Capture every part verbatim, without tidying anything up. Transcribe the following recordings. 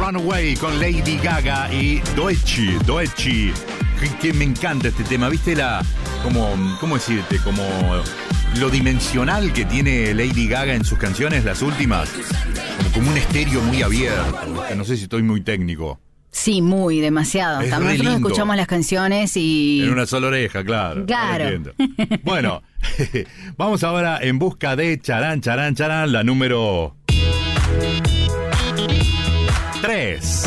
Runaway con Lady Gaga y Doechi, Doechi, que, que me encanta este tema, ¿viste la, como, cómo decirte, como lo dimensional que tiene Lady Gaga en sus canciones, las últimas, como, como un estéreo muy abierto, no sé si estoy muy técnico. Sí, muy, demasiado. Es También re nosotros lindo. escuchamos las canciones y... En una sola oreja, claro. Claro. Bueno, vamos ahora en busca de Charán, Charán, Charán, la número tres.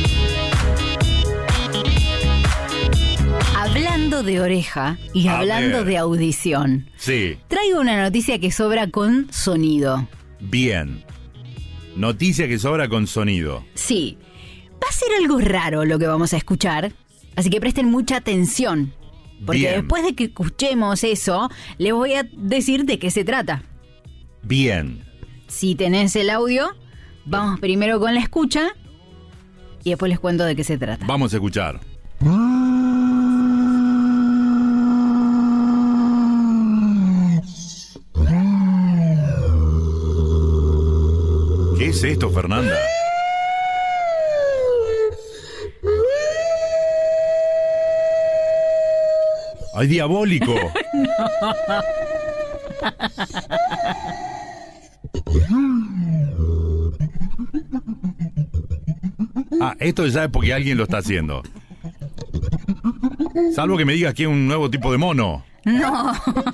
Hablando de oreja y A hablando ver. de audición, Sí, traigo una noticia que sobra con sonido. bien. Noticia que sobra con sonido. Sí, va a ser algo raro lo que vamos a escuchar, así que presten mucha atención, porque Bien. después de que escuchemos eso, les voy a decir de qué se trata. Bien. Si tenés el audio, vamos primero con la escucha y después les cuento de qué se trata. Vamos a escuchar. ¿Qué es esto, Fernanda? ¡Ay, diabólico! Ah, esto ya es porque alguien lo está haciendo. Salvo que me digas que es un nuevo tipo de mono. No.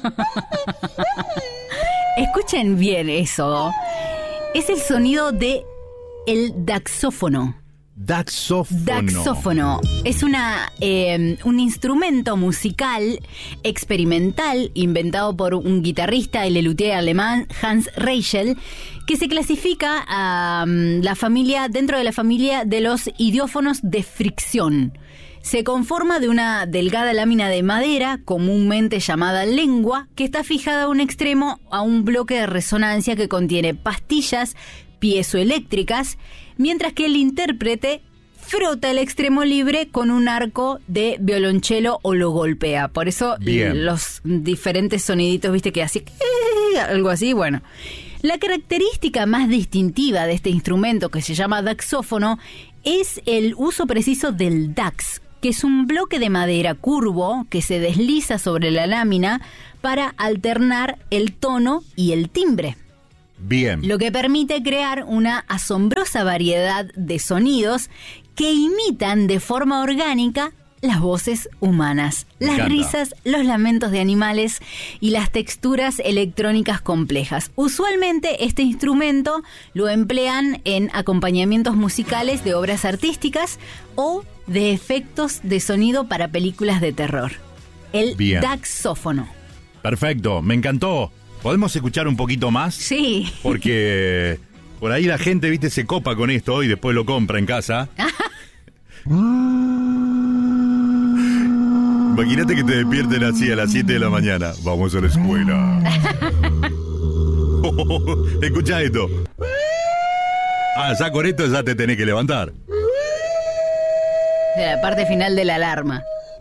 Escuchen bien eso. Es el sonido de el daxófono. Daxófono. Daxófono es una eh, un instrumento musical experimental inventado por un guitarrista y luthier alemán, Hans Reichel, que se clasifica a um, la familia dentro de la familia de los idiófonos de fricción. Se conforma de una delgada lámina de madera, comúnmente llamada lengua, que está fijada a un extremo a un bloque de resonancia que contiene pastillas piezoeléctricas, mientras que el intérprete frota el extremo libre con un arco de violonchelo o lo golpea. Por eso Bien. los diferentes soniditos, viste, que así, algo así, bueno. La característica más distintiva de este instrumento, que se llama daxófono, es el uso preciso del dax, que es un bloque de madera curvo que se desliza sobre la lámina para alternar el tono y el timbre. Bien. Lo que permite crear una asombrosa variedad de sonidos que imitan de forma orgánica las voces humanas, Me las encanta. risas, los lamentos de animales y las texturas electrónicas complejas. Usualmente este instrumento lo emplean en acompañamientos musicales de obras artísticas o de efectos de sonido para películas de terror. El Bien. daxófono. Perfecto, me encantó. ¿Podemos escuchar un poquito más? Sí. Porque por ahí la gente, viste, se copa con esto y después lo compra en casa. Imagínate que te despierten así a las siete de la mañana. Vamos a la escuela. Escucha esto. Ah, ya con esto ya te tenés que levantar. De la parte final de la alarma.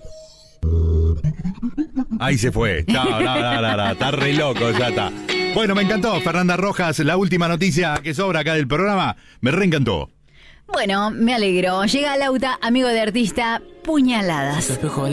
Ahí se fue. Chao, no, no, no, no, está re loco, ya está. Bueno, me encantó, Fernanda Rojas, la última noticia que sobra acá del programa, me reencantó. Bueno, me alegro. Llega Lauta, amigo de artista, puñaladas.